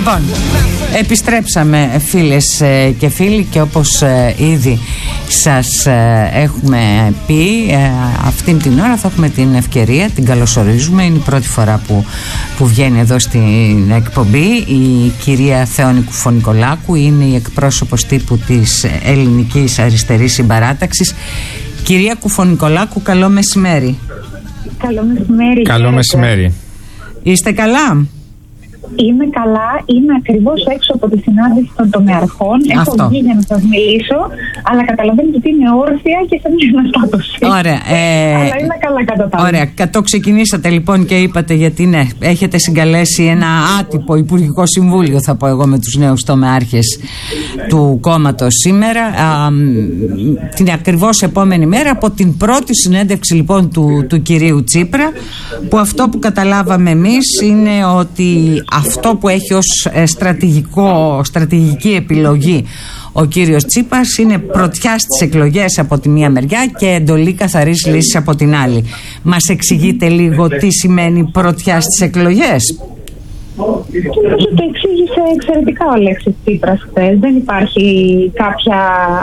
Λοιπόν, επιστρέψαμε φίλες και φίλοι και όπως ήδη σας έχουμε πει, αυτήν την ώρα θα έχουμε την ευκαιρία, την καλωσορίζουμε, είναι η πρώτη φορά που βγαίνει εδώ στην εκπομπή, η κυρία Θεόνη Κουφονικολάκου, είναι η εκπρόσωπος τύπου της Ελληνικής Αριστερής Συμπαράταξης. Κυρία Κουφονικολάκου, καλό μεσημέρι. Καλό μεσημέρι. Καλό μεσημέρι. Είστε καλά? Είμαι καλά, είμαι ακριβώς έξω από τη συνάντηση των τομεαρχών. Έχω βγει για να σας μιλήσω, αλλά καταλαβαίνετε ότι είναι όρθια και σε μια αναστάτωση. Ωραία. Αλλά είμαι καλά κατά τα άλλα. Ωραία. Το ξεκινήσατε λοιπόν και είπατε, γιατί ναι, έχετε συγκαλέσει ένα άτυπο Υπουργικό Συμβούλιο, θα πω εγώ, με τους νέους τομεάρχες του κόμματος σήμερα. Την ακριβώς επόμενη μέρα από την πρώτη συνέντευξη λοιπόν του κυρίου Τσίπρα, που αυτό που εμείς είναι ότι αυτό που έχει ως στρατηγική επιλογή ο κύριος Τσίπρας είναι πρωτιά στις εκλογές από τη μία μεριά και εντολή καθαρής λύσης από την άλλη. Μας εξηγείτε λίγο τι σημαίνει πρωτιά στις εκλογές? Το εξήγησε εξαιρετικά ο Αλέξης Τσίπρας χθες. Δεν υπάρχει κάποια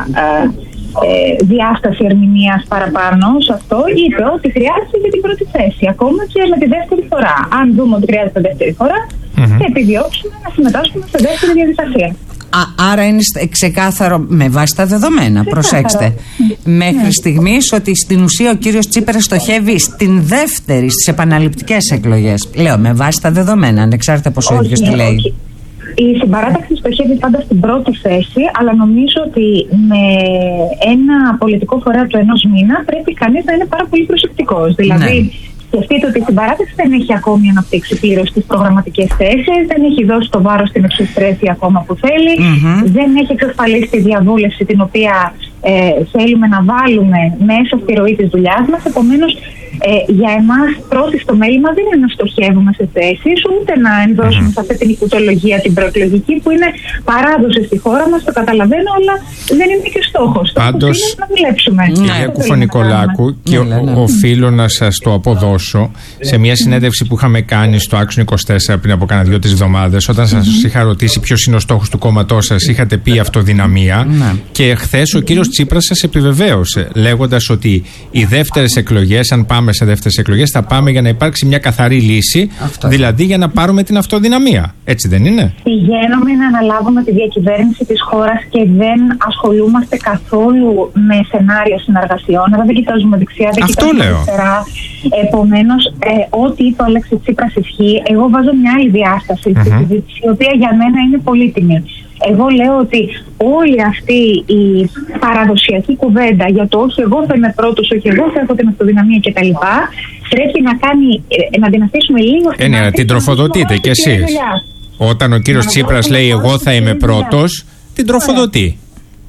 διάσταση ερμηνείας παραπάνω σε αυτό. Είπε ότι χρειάζεται για την πρώτη θέση, ακόμα και με τη δεύτερη φορά. Αν δούμε ότι χρειάζεται δεύτερη φορά, θα επιδιώξουμε να συμμετάσχουμε σε δεύτερη διαδικασία. Άρα είναι ξεκάθαρο με βάση τα δεδομένα, προσέξτε, μέχρι στιγμής, ότι στην ουσία ο κύριος Τσίπρας στοχεύει στην δεύτερη, στις επαναληπτικές εκλογές. Λέω με βάση τα δεδομένα, ανεξάρτητα πως ο ίδιος τι λέει. Η συμπαράταξη στοχεύει πάντα στην πρώτη θέση, αλλά νομίζω ότι με ένα πολιτικό φορέα του ενός μήνα πρέπει κανείς να είναι πάρα πολύ προσεκτικός. Δηλαδή, σκεφτείτε ότι η συμπαράταξη δεν έχει ακόμη αναπτύξει πλήρως τις προγραμματικές θέσεις, δεν έχει δώσει το βάρος στην εξωστρέφεια ακόμα που θέλει, δεν έχει εξασφαλίσει τη διαβούλευση την οποία θέλουμε να βάλουμε μέσα στη ροή της δουλειάς μας. Επομένως, για εμάς πρώτη στο μέλημα δεν είναι να στοχεύουμε σε θέσεις, ούτε να ενδώσουμε σε αυτή την οικουτολογία την προεκλογική που είναι παράδοση στη χώρα μας, το καταλαβαίνω, αλλά δεν είναι και στόχος. Πάντως, είναι να δουλέψουμε. Κυρία Κουφονικολάκου, και οφείλω να σας το αποδώσω, σε μια συνέντευξη που είχαμε κάνει στο Action 24 πριν από κάνα 2-3 εβδομάδες, όταν σας είχα ρωτήσει ποιος είναι ο στόχος του κόμματός σας, είχατε πει αυτοδυναμία, και χθες ο κύριος Τσίπρας σας επιβεβαίωσε, λέγοντας ότι οι δεύτερες εκλογές, αν πάμε σε δεύτερες εκλογές, θα πάμε για να υπάρξει μια καθαρή λύση, δηλαδή για να πάρουμε την αυτοδυναμία. Έτσι δεν είναι? Πηγαίνουμε να αναλάβουμε τη διακυβέρνηση της χώρας και δεν ασχολούμαστε καθόλου με σενάριο συνεργασιών. Δεν κοιτάζουμε δεξιά, δεν κοιτάζουμε αριστερά. Επομένως, ό,τι είπε ο Αλέξης Τσίπρας ισχύει. Εγώ βάζω μια άλλη διάσταση στη συζήτηση, η οποία για μένα είναι πολύτιμη. Εγώ λέω ότι όλη αυτή η παραδοσιακή κουβέντα για το όχι εγώ θα είμαι πρώτος, όχι εγώ θα έχω την αυτοδυναμία κτλ. Πρέπει να την αφήσουμε λίγο στην άκρη. Την τροφοδοτείτε κι εσείς. Όταν ο κύριος Τσίπρας λέει εγώ θα είμαι πρώτος, την τροφοδοτεί.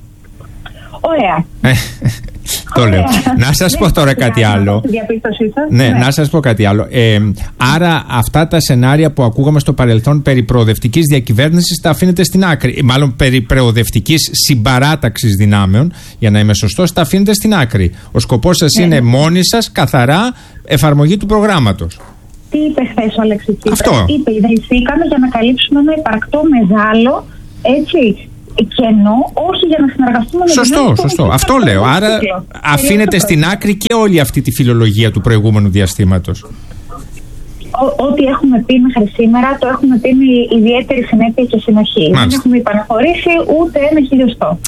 Ωραία. Το λέω. Να σας πω τώρα κάτι άλλο. Ναι, να σας πω κάτι άλλο. Άρα αυτά τα σενάρια που ακούγαμε στο παρελθόν περί προοδευτικής διακυβέρνησης τα αφήνετε στην άκρη. Μάλλον περί προοδευτικής συμπαράταξης δυνάμεων, για να είμαι σωστός, τα αφήνετε στην άκρη. Ο σκοπός σας είναι μόνοι σας, καθαρά εφαρμογή του προγράμματος. Τι είπε χθες ο Αλέξης Τσίπρας? Αυτό. Είπε, ιδρυθήκαμε για να καλύψουμε ένα υπαρκτό μεγάλο, έτσι, κενό, όχι για να συνεργαστούμε με Σωστό. Αυτό λέω. Άρα αφήνετε στην άκρη και όλη αυτή τη φιλολογία του προηγούμενου διαστήματος. Ό,τι έχουμε πει μέχρι σήμερα το έχουμε πει με ιδιαίτερη συνέπεια και συνοχή. Δεν έχουμε υπαναχωρήσει ούτε ένα χιλιοστό.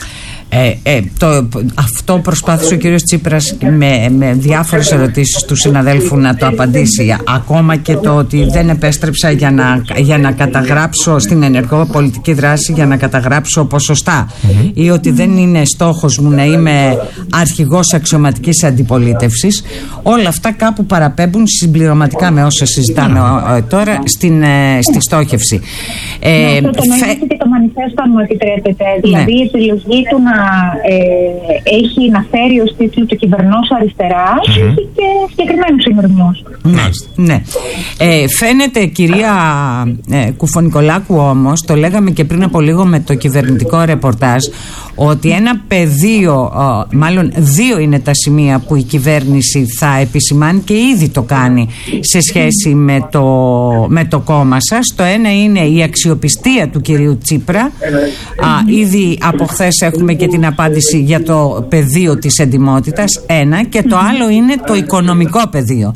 Αυτό προσπάθησε ο κύριος Τσίπρας με διάφορες ερωτήσεις του συναδέλφου να το απαντήσει. Ακόμα και το ότι δεν επέστρεψα για να καταγράψω στην ενεργό πολιτική δράση, για να καταγράψω ποσοστά, ή ότι δεν είναι στόχος μου να είμαι αρχηγός αξιωματικής αντιπολίτευσης. Όλα αυτά κάπου παραπέμπουν συμπληρωματικά με όσα συζητάμε τώρα στη στόχευση. Αυτό το νοήθηκε και το μανιφέστο, αν μου επιτρέπετε. Δηλαδή η επιλογή του να έχει να φέρει ως τίτλο του κυβερνός αριστεράς, έχει και συγκεκριμένους συνορμούς. Ναι. Φαίνεται, κυρία Κουφωνικολάκου, όμως, το λέγαμε και πριν από λίγο με το κυβερνητικό ρεπορτάζ, ότι ένα πεδίο, μάλλον δύο είναι τα σημεία που η κυβέρνηση θα επισημάνει και ήδη το κάνει σε σχέση με το κόμμα σας. Το ένα είναι η αξιοπιστία του κυρίου Τσίπρα. Ήδη από χθες έχουμε και την απάντηση για το πεδίο της εντιμότητας, ένα, και το άλλο είναι το οικονομικό πεδίο.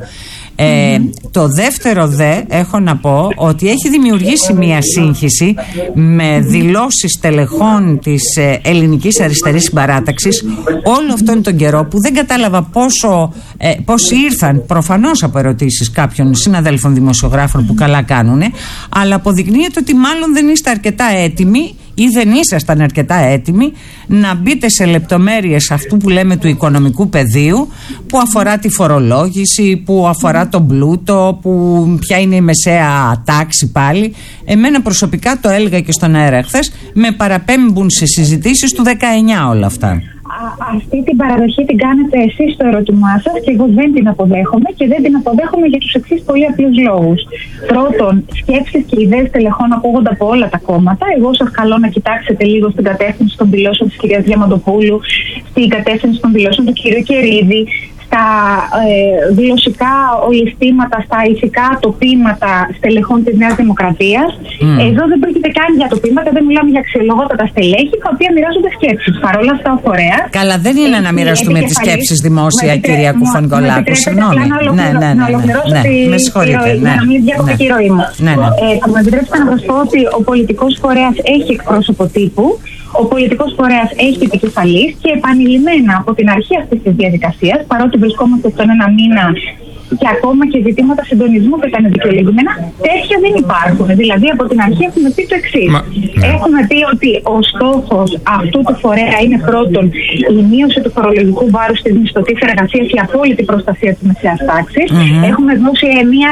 Το δεύτερο έχω να πω ότι έχει δημιουργήσει μια σύγχυση με δηλώσεις τελεχών της ελληνικής αριστερής συμπαράταξης όλο αυτόν τον καιρό, που δεν κατάλαβα πώς ήρθαν, προφανώς από ερωτήσεις κάποιων συναδέλφων δημοσιογράφων που καλά κάνουν, αλλά αποδεικνύεται ότι μάλλον δεν είστε αρκετά έτοιμοι ή δεν ήσασταν αρκετά έτοιμοι να μπείτε σε λεπτομέρειες αυτού που λέμε του οικονομικού πεδίου, που αφορά τη φορολόγηση, που αφορά τον πλούτο, που ποια είναι η μεσαία τάξη πάλι. Εμένα προσωπικά, το έλεγα και στον αέρα χθες, με παραπέμπουν σε συζητήσεις του 19 όλα αυτά. Αυτή την παραδοχή την κάνετε εσείς στο ερώτημά σας και εγώ δεν την αποδέχομαι, και δεν την αποδέχομαι για τους εξής πολύ απλούς λόγους. Πρώτον, σκέψεις και ιδέες τελεχών ακούγονται από όλα τα κόμματα. Εγώ σας καλώ να κοιτάξετε λίγο στην κατεύθυνση των δηλώσεων της κυρίας Διαμαντοπούλου, στην κατεύθυνση των δηλώσεων του κυρίου Κερίδη, στα γλωσσικά ολιστήματα, στα ηθικά τοπήματα στελεχών της Νέας Δημοκρατίας. Εδώ δεν πρόκειται καν για τοπήματα, δεν μιλάμε για αξιολογότατα στελέχη, τα οποία μοιράζονται σκέψεις. Παρ' όλα αυτά, ο φορέας. Καλά, δεν είναι να μοιραστούμε τις σκέψεις δημόσια, κυρία Κουφωνικολάκου. Συγγνώμη. Με συγχωρείτε. Να μην διακοπεί η ροή μου. Θα μου επιτρέψετε να σας πω ότι ο πολιτικός φορέας έχει εκπρόσωπο τύπου. Ο πολιτικός φορέας έχει επικεφαλής, και επανειλημμένα από την αρχή αυτής της διαδικασίας, παρότι βρισκόμαστε στον ένα μήνα και ακόμα και ζητήματα συντονισμού που ήταν δικαιολογημένα, τέτοια δεν υπάρχουν. Δηλαδή, από την αρχή έχουμε πει το εξής. Έχουμε πει ότι ο στόχος αυτού του φορέα είναι πρώτον η μείωση του φορολογικού βάρους της μισθωτής εργασίας και η απόλυτη προστασία της μεσαίας τάξης. Έχουμε δώσει μια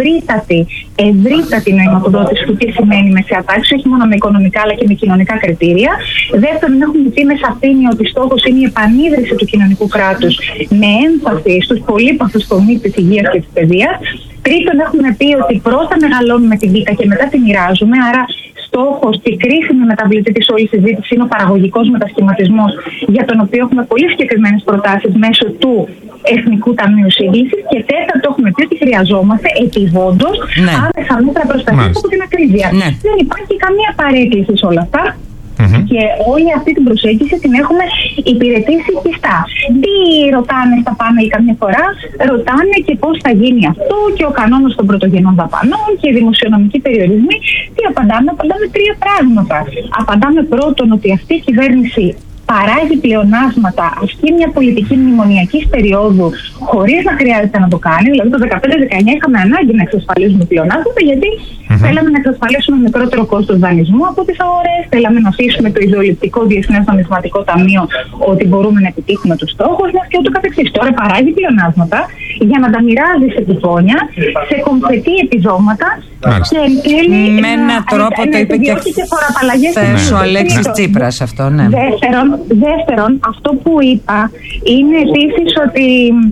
ευρύτατη νοηματοδότηση του τι σημαίνει μεσαία τάξη, όχι μόνο με οικονομικά αλλά και με κοινωνικά κριτήρια. Δεύτερον, έχουμε πει με σαφήνεια ότι στόχος είναι η επανίδρυση του κοινωνικού κράτους με έμφαση στους πολύπαθους τομείς της υγείας και της παιδείας. Τρίτον, έχουμε πει ότι πρώτα μεγαλώνουμε την βήτα και μετά τη μοιράζουμε. Άρα, στόχος και κρίσιμη μεταβλητή της όλης συζήτησης είναι ο παραγωγικός μετασχηματισμός, για τον οποίο έχουμε πολύ συγκεκριμένες προτάσεις μέσω του Εθνικού Ταμείου Σύγκλησης. Και τέταρτο, έχουμε πει ότι χρειαζόμαστε επιγόντως άμεσα μέτρα προστασίας από την ακρίβεια. Δεν υπάρχει καμία παρέκκληση σε όλα αυτά. Και όλη αυτή την προσέγγιση την έχουμε υπηρετήσει πιστά. Τι ρωτάνε στα πάνελ καμιά φορά? Ρωτάνε και πώς θα γίνει αυτό, και ο κανόνας των πρωτογενών δαπανών και οι δημοσιονομικοί περιορισμοί. Τι απαντάμε? Απαντάμε τρία πράγματα. Απαντάμε πρώτον ότι αυτή η κυβέρνηση παράγει πλεονάσματα, ασκεί μια πολιτική μνημονιακής περίοδου χωρίς να χρειάζεται να το κάνει. Δηλαδή το 2015-2019 είχαμε ανάγκη να εξασφαλίσουμε πλεονάσματα, γιατί θέλαμε να εξασφαλίσουμε μικρότερο κόστος δανεισμού από τις αγορές. Θέλαμε να αφήσουμε το ιδεολειπτικό Διεθνές Νομισματικό Ταμείο ότι μπορούμε να επιτύχουμε τους στόχους μας και ούτω καθεξής. Τώρα παράγει πλεονάσματα για να τα μοιράζει σε κουπόνια, σε κομφετή επιδόματα. Και με έναν τρόπο το είπε και χθες ο Αλέξης Τσίπρας αυτό, ναι. Δεύτερον, αυτό που είπα είναι επίσης ότι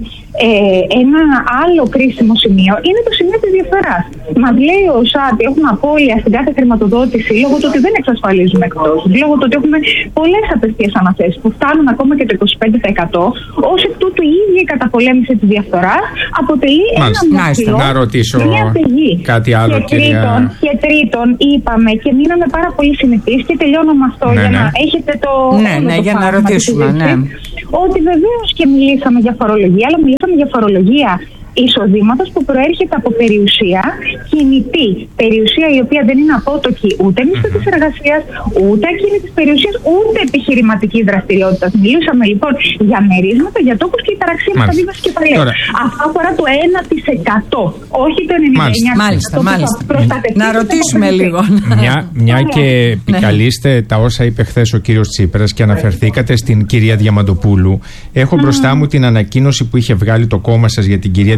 ένα άλλο κρίσιμο σημείο είναι το σημείο της διαφθοράς. Μας λέει ο ΩΣΑ ότι έχουμε απώλεια στην κάθε χρηματοδότηση λόγω του ότι δεν εξασφαλίζουμε εκδόσεις, λόγω του ότι έχουμε πολλές απευθείας αναθέσεις που φτάνουν ακόμα και το 25%. Ως εκ τούτου η ίδια η καταπολέμηση της διαφθοράς αποτελεί ένα μοχλό, να ρωτήσω κάτι άλλο, και τρίτον, είπαμε και μείναμε πάρα πολύ συνεπείς, και τελειώνω με αυτό για να έχετε το. Για να ρωτήσουμε. Ότι βεβαίως και μιλήσαμε για φορολογία, αλλά μιλήσαμε για φορολογία εισοδήματος που προέρχεται από περιουσία κινητή. Περιουσία η οποία δεν είναι απότοκη ούτε μισθωτής εργασίας, ούτε ακίνητης περιουσίας, ούτε επιχειρηματικής δραστηριότητας. Μιλήσαμε λοιπόν για μερίσματα, για τόκους και υπεραξία μεταβίβασης κεφαλαίου. Αυτό αφορά το 1%, όχι το 99%. Μάλιστα. Να ρωτήσουμε λίγο. Μια και επικαλείστε τα όσα είπε χθες ο κύριος Τσίπρας και αναφερθήκατε στην κυρία Διαμαντοπούλου, έχω μπροστά μου την ανακοίνωση που είχε βγάλει το κόμμα σας για την κυρία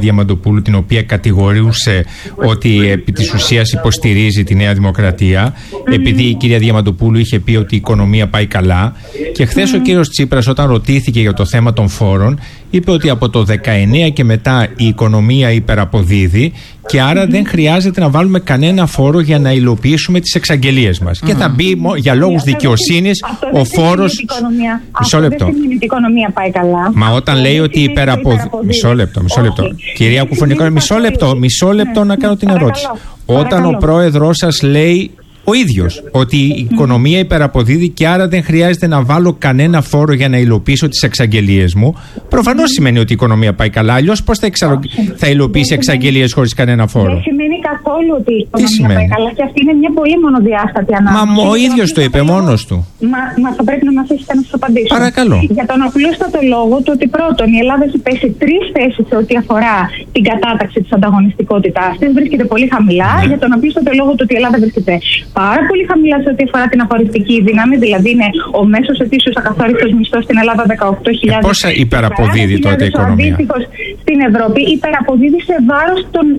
Διαμαντοπούλου, την οποία κατηγορούσε ότι επί της ουσίας υποστηρίζει τη Νέα Δημοκρατία, επειδή η κυρία Διαμαντοπούλου είχε πει ότι η οικονομία πάει καλά. Και χθες ο κύριος Τσίπρας, όταν ρωτήθηκε για το θέμα των φόρων, είπε ότι από το 19 και μετά η οικονομία υπεραποδίδει και άρα δεν χρειάζεται να βάλουμε κανένα φόρο για να υλοποιήσουμε τις εξαγγελίες μας. Και θα μπει για λόγους δικαιοσύνης ο φόρος. Μισό λεπτό. Δεν σημαίνει ότι η οικονομία πάει καλά. Μα όταν λέει ότι υπεραποδίδει. Μισό λεπτό. Κυρία Κουφωνικόνη, μισό λεπτό να κάνω την ερώτηση. Όταν ο πρόεδρός σας λέει ο ίδιος ότι η οικονομία υπεραποδίδει και άρα δεν χρειάζεται να βάλω κανένα φόρο για να υλοποιήσω τις εξαγγελίες μου, προφανώς σημαίνει ότι η οικονομία πάει καλά. Αλλιώς πώς θα υλοποιήσει εξαγγελίες χωρίς κανένα φόρο? Δεν σημαίνει καθόλου ότι η οικονομία πάει καλά, και αυτή είναι μια πολύ μονοδιάστατη ανάγκη. Μα ο ίδιος το είπε μόνος του. Μα θα πρέπει να μας αφήσετε να σας απαντήσω. Παρακαλώ. Για τον απλούστατο λόγο του ότι πρώτον η Ελλάδα έχει πέσει 3 θέσεις σε ό,τι αφορά την κατάταξη της ανταγωνιστικότητάς της, βρίσκεται πολύ χαμηλά. Για τον απλούστατο λόγο του ότι η Ελλάδα βρίσκεται πάρα πολύ χαμηλά σε ό,τι αφορά την απορριπτική δύναμη, δηλαδή είναι ο μέσος ετήσιος ακαθόριστος μισθός στην Ελλάδα 18.000. Πόσα υπεραποδίδει τότε η οικονομία? Στην Ευρώπη υπεραποδίδει σε βάρος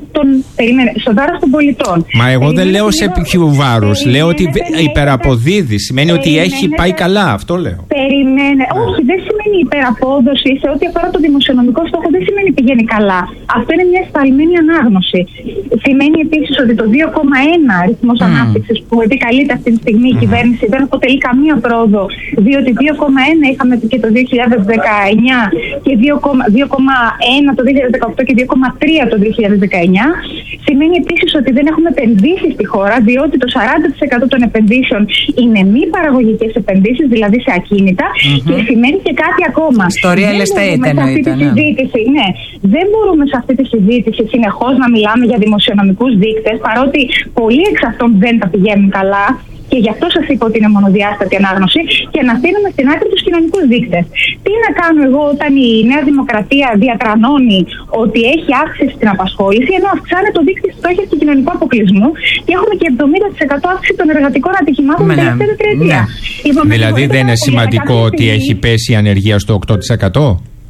των πολιτών. Μα εγώ δεν λέω σε ποιο βάρος. Λέω ότι υπεραποδίδει. Σημαίνει ότι έχει πάει καλά. Αυτό λέω. Όχι, δεν σημαίνει υπεραπόδοση σε ό,τι αφορά το δημοσιονομικό στόχο. Δεν σημαίνει πηγαίνει καλά. Αυτό είναι μια εσφαλμένη ανάγνωση. Σημαίνει επίσης ότι το 2,1 αριθμός ανάπτυξης που επικαλείται αυτή τη στιγμή η κυβέρνηση δεν αποτελεί καμία πρόοδο, διότι 2,1 είχαμε και το 2019 και 2,1 το 2018 και 2,3 το 2019. Σημαίνει επίσης ότι δεν έχουμε επενδύσει στη χώρα, διότι το 40% των επενδύσεων είναι μη παραγωγικές επενδύσεις, δηλαδή σε ακίνητα. Και σημαίνει και κάτι ακόμα. Στο real estate εννοείται. Ναι. Δεν μπορούμε σε αυτή τη συζήτηση συνεχώς να μιλάμε για δημοσιονομικούς δείκτες, παρότι πολλοί εξ αυτών δεν τα πηγαίνουν καλά. Και γι' αυτό σας είπα ότι είναι μονοδιάστατη ανάγνωση, και να αφήνουμε στην άκρη τους κοινωνικούς δείκτες. Τι να κάνω εγώ όταν η Νέα Δημοκρατία διατρανώνει ότι έχει αύξηση στην απασχόληση, ενώ αυξάνεται το δείκτη της φτώχειας και κοινωνικού αποκλεισμού, και έχουμε και 70% αύξηση των εργατικών ατυχημάτων την τελευταία τετραετία. Δηλαδή δεν είναι σημαντικό ότι έχει πέσει η ανεργία στο 8%?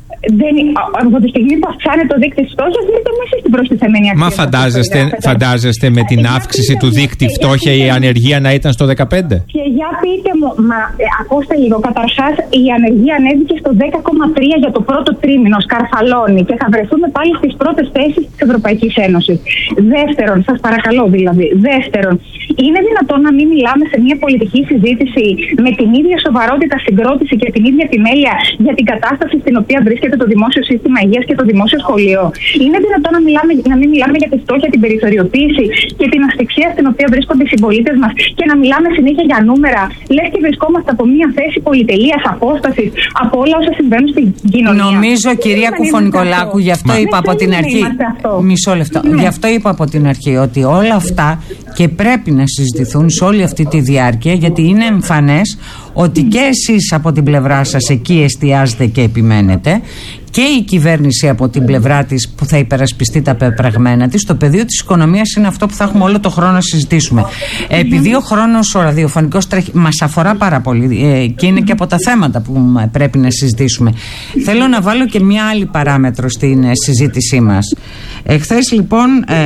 Από τη στιγμή που αυξάνεται το δείκτη της φτώχειας, δεν είναι μέσα στην προστιθεμένη αξία. Μα φαντάζεστε με την αύξηση του δείκτη φτώχεια η ανεργία να ήταν στο 15%? Και για πείτε μου, ακούστε λίγο. Καταρχάς, η ανεργία ανέβηκε στο 10,3% για το πρώτο τρίμηνο, σκαρφαλώνει, και θα βρεθούμε πάλι στις πρώτες θέσεις της Ευρωπαϊκής Ένωσης. Δεύτερον, σας παρακαλώ δηλαδή, είναι δυνατόν να μην μιλάμε σε μια πολιτική συζήτηση με την ίδια σοβαρότητα, συγκρότηση και την ίδια επιμέλεια για την κατάσταση στην οποία βρίσκεται το δημόσιο σύστημα υγείας και το δημόσιο σχολείο? Είναι δυνατόν να μην μιλάμε για τη φτώχεια, την περιθωριοποίηση και την ασφυξία στην οποία βρίσκονται οι συμπολίτες μας, και να μιλάμε συνέχεια για νούμερα, λες και βρισκόμαστε από μια θέση πολυτελείας, απόστασης από όλα όσα συμβαίνουν στην κοινωνία? Νομίζω, κυρία Κουφωνικολάκου, γι' αυτό είπα από την αρχή. Μισό λεπτό. Γι' αυτό είπα από την αρχή ότι όλα αυτά και πρέπει να συζητηθούν σε όλη αυτή τη διάρκεια, γιατί είναι εμφανές ότι και εσείς από την πλευρά σας εκεί εστιάζετε και επιμένετε, και η κυβέρνηση από την πλευρά της που θα υπερασπιστεί τα πεπραγμένα της. Το πεδίο της οικονομίας είναι αυτό που θα έχουμε όλο το χρόνο να συζητήσουμε. Επειδή ο χρόνος ο ραδιοφωνικός μας αφορά πάρα πολύ και είναι και από τα θέματα που πρέπει να συζητήσουμε, θέλω να βάλω και μια άλλη παράμετρο στην συζήτησή μας. Χθες λοιπόν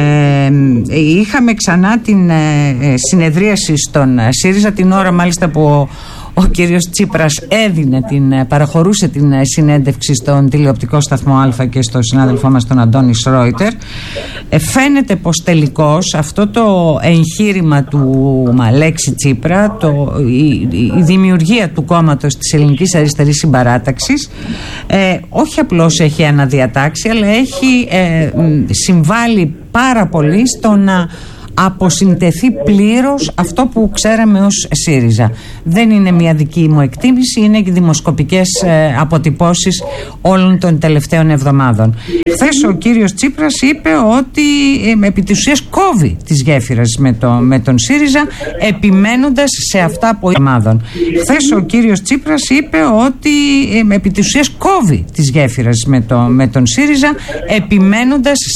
είχαμε ξανά την συνεδρίαση στον ΣΥΡΙΖΑ, την ώρα μάλιστα που ο κύριος Τσίπρας παραχωρούσε την συνέντευξη στον τηλεοπτικό σταθμό Α και στον συνάδελφό μας τον Αντώνη Σρόιτερ. Φαίνεται πως τελικώς αυτό το εγχείρημα του Αλέξη Τσίπρα, η δημιουργία του κόμματος της Ελληνικής Αριστερής Συμπαράταξης, όχι απλώς έχει αναδιατάξει, αλλά έχει συμβάλει πάρα πολύ στο να αποσυντεθεί πλήρως αυτό που ξέραμε ως ΣΥΡΙΖΑ. Δεν είναι μια δική μου εκτίμηση, είναι και δημοσκοπικές αποτυπώσεις όλων των τελευταίων εβδομάδων. Χθες ο κύριος Τσίπρας είπε ότι επί της ουσίας κόβει τις γέφυρες με τον ΣΥΡΙΖΑ, επιμένοντας σε αυτά που εβδομάδων. Χθες ο κύριος Τσίπρας είπε ότι επί της ουσίας κόβει τις γέφυρες με τον ΣΥΡΙΖΑ, επιμένοντας